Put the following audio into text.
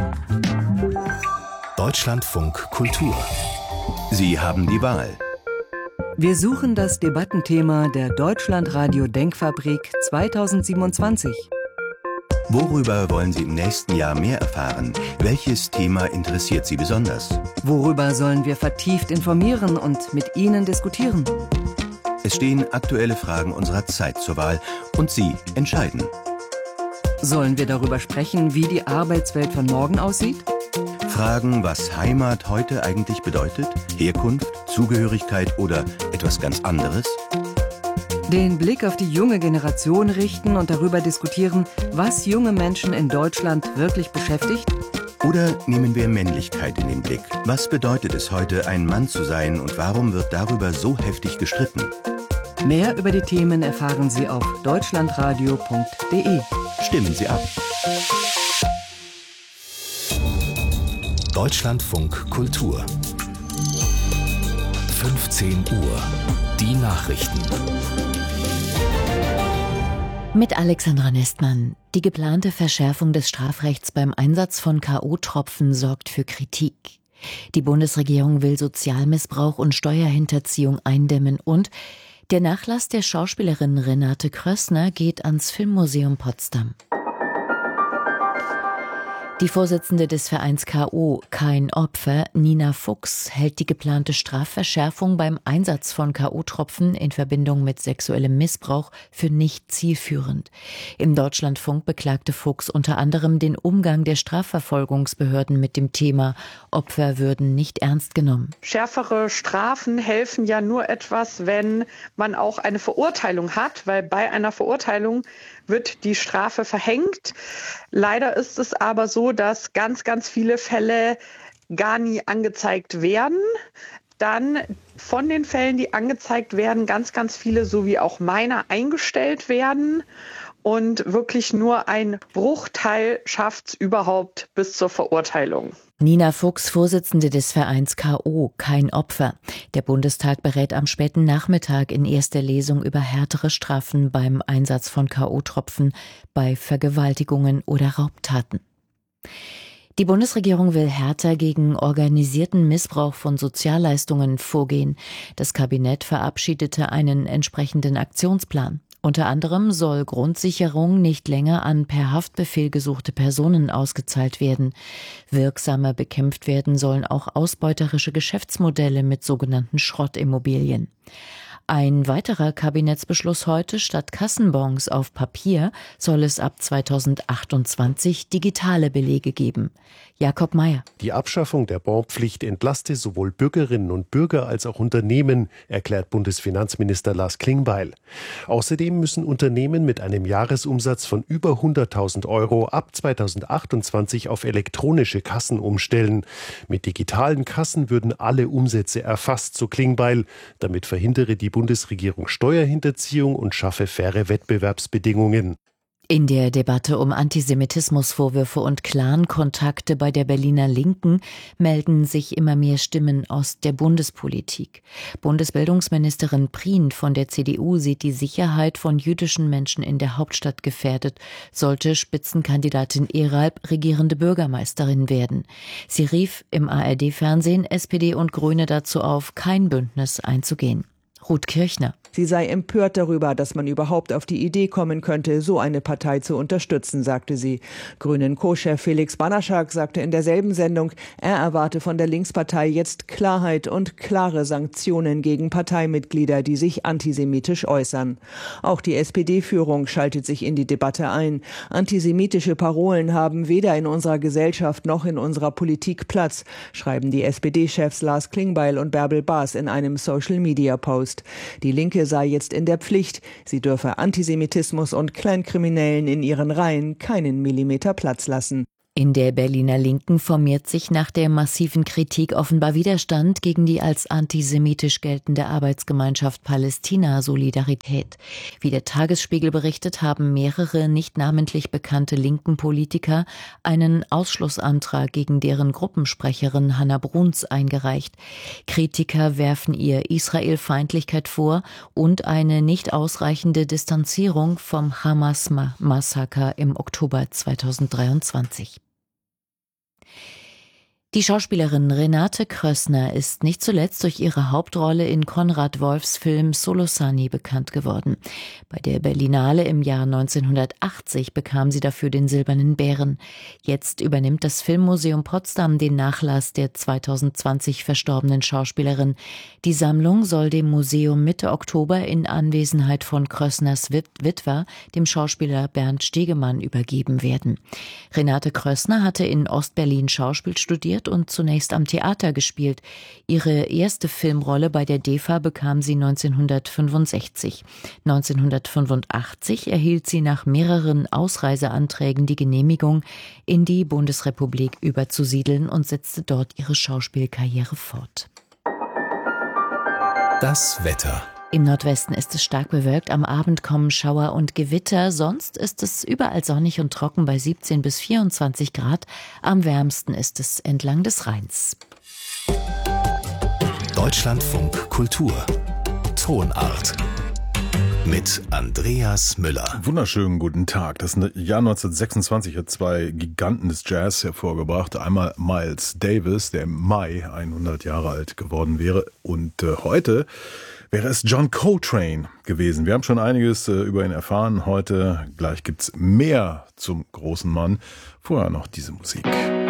Deutschlandfunk Kultur. Sie haben die Wahl. Wir suchen das Debattenthema der Deutschlandradio Denkfabrik 2027. Worüber wollen Sie im nächsten Jahr mehr erfahren? Welches Thema interessiert Sie besonders? Worüber sollen wir vertieft informieren und mit Ihnen diskutieren? Es stehen aktuelle Fragen unserer Zeit zur Wahl und Sie entscheiden. Sollen wir darüber sprechen, wie die Arbeitswelt von morgen aussieht? Fragen, was Heimat heute eigentlich bedeutet? Herkunft, Zugehörigkeit oder etwas ganz anderes? Den Blick auf die junge Generation richten und darüber diskutieren, was junge Menschen in Deutschland wirklich beschäftigt? Oder nehmen wir Männlichkeit in den Blick? Was bedeutet es heute, ein Mann zu sein und warum wird darüber so heftig gestritten? Mehr über die Themen erfahren Sie auf deutschlandradio.de. Stimmen Sie ab. Deutschlandfunk Kultur. 15 Uhr. Die Nachrichten. Mit Alexandra Nestmann. Die geplante Verschärfung des Strafrechts beim Einsatz von K.O.-Tropfen sorgt für Kritik. Die Bundesregierung will Sozialmissbrauch und Steuerhinterziehung eindämmen und der Nachlass der Schauspielerin Renate Krössner geht ans Filmmuseum Potsdam. Die Vorsitzende des Vereins K.O. Kein Opfer, Nina Fuchs, hält die geplante Strafverschärfung beim Einsatz von K.O.-Tropfen in Verbindung mit sexuellem Missbrauch für nicht zielführend. Im Deutschlandfunk beklagte Fuchs unter anderem den Umgang der Strafverfolgungsbehörden mit dem Thema. Opfer würden nicht ernst genommen. Schärfere Strafen helfen ja nur etwas, wenn man auch eine Verurteilung hat, weil bei einer Verurteilung wird die Strafe verhängt. Leider ist es aber so, dass ganz, ganz viele Fälle gar nie angezeigt werden. Dann von den Fällen, die angezeigt werden, ganz, ganz viele, so wie auch meiner, eingestellt werden. Und wirklich nur ein Bruchteil schafft es überhaupt bis zur Verurteilung. Nina Fuchs, Vorsitzende des Vereins K.O. Kein Opfer. Der Bundestag berät am späten Nachmittag in erster Lesung über härtere Strafen beim Einsatz von K.O.-Tropfen bei Vergewaltigungen oder Raubtaten. Die Bundesregierung will härter gegen organisierten Missbrauch von Sozialleistungen vorgehen. Das Kabinett verabschiedete einen entsprechenden Aktionsplan. Unter anderem soll Grundsicherung nicht länger an per Haftbefehl gesuchte Personen ausgezahlt werden. Wirksamer bekämpft werden sollen auch ausbeuterische Geschäftsmodelle mit sogenannten Schrottimmobilien. Ein weiterer Kabinettsbeschluss heute: Statt Kassenbons auf Papier soll es ab 2028 digitale Belege geben. Jakob Mayer. Die Abschaffung der Bonpflicht entlaste sowohl Bürgerinnen und Bürger als auch Unternehmen, erklärt Bundesfinanzminister Lars Klingbeil. Außerdem müssen Unternehmen mit einem Jahresumsatz von über 100.000 Euro ab 2028 auf elektronische Kassen umstellen. Mit digitalen Kassen würden alle Umsätze erfasst, so Klingbeil. Damit verhindere die Bundesregierung Steuerhinterziehung und schaffe faire Wettbewerbsbedingungen. In der Debatte um Antisemitismusvorwürfe und Clan-Kontakte bei der Berliner Linken melden sich immer mehr Stimmen aus der Bundespolitik. Bundesbildungsministerin Prien von der CDU sieht die Sicherheit von jüdischen Menschen in der Hauptstadt gefährdet, sollte Spitzenkandidatin Eralb regierende Bürgermeisterin werden. Sie rief im ARD-Fernsehen SPD und Grüne dazu auf, kein Bündnis einzugehen. Ruth Kirchner. Sie sei empört darüber, dass man überhaupt auf die Idee kommen könnte, so eine Partei zu unterstützen, sagte sie. Grünen-Co-Chef Felix Banaschak sagte in derselben Sendung, er erwarte von der Linkspartei jetzt Klarheit und klare Sanktionen gegen Parteimitglieder, die sich antisemitisch äußern. Auch die SPD-Führung schaltet sich in die Debatte ein. Antisemitische Parolen haben weder in unserer Gesellschaft noch in unserer Politik Platz, schreiben die SPD-Chefs Lars Klingbeil und Bärbel Baas in einem Social-Media-Post. Die Linke sei jetzt in der Pflicht. Sie dürfe Antisemitismus und Kleinkriminellen in ihren Reihen keinen Millimeter Platz lassen. In der Berliner Linken formiert sich nach der massiven Kritik offenbar Widerstand gegen die als antisemitisch geltende Arbeitsgemeinschaft Palästina Solidarität. Wie der Tagesspiegel berichtet, haben mehrere nicht namentlich bekannte linken Politiker einen Ausschlussantrag gegen deren Gruppensprecherin Hannah Bruns eingereicht. Kritiker werfen ihr Israelfeindlichkeit vor und eine nicht ausreichende Distanzierung vom Hamas-Massaker im Oktober 2023. Die Schauspielerin Renate Krössner ist nicht zuletzt durch ihre Hauptrolle in Konrad Wolfs Film Solosani bekannt geworden. Bei der Berlinale im Jahr 1980 bekam sie dafür den Silbernen Bären. Jetzt übernimmt das Filmmuseum Potsdam den Nachlass der 2020 verstorbenen Schauspielerin. Die Sammlung soll dem Museum Mitte Oktober in Anwesenheit von Krössners Witwer, dem Schauspieler Bernd Stegemann, übergeben werden. Renate Krössner hatte in Ostberlin Schauspiel studiert und zunächst am Theater gespielt. Ihre erste Filmrolle bei der DEFA bekam sie 1965. 1985 erhielt sie nach mehreren Ausreiseanträgen die Genehmigung, in die Bundesrepublik überzusiedeln und setzte dort ihre Schauspielkarriere fort. Das Wetter. Im Nordwesten ist es stark bewölkt, am Abend kommen Schauer und Gewitter, sonst ist es überall sonnig und trocken bei 17 bis 24 Grad. Am wärmsten ist es entlang des Rheins. Deutschlandfunk Kultur. Tonart. Mit Andreas Müller. Wunderschönen guten Tag. Das Jahr 1926 hat zwei Giganten des Jazz hervorgebracht. Einmal Miles Davis, der im Mai 100 Jahre alt geworden wäre. Und heute wäre es John Coltrane gewesen. Wir haben schon einiges über ihn erfahren. Heute gleich gibt's mehr zum großen Mann. Vorher noch diese Musik.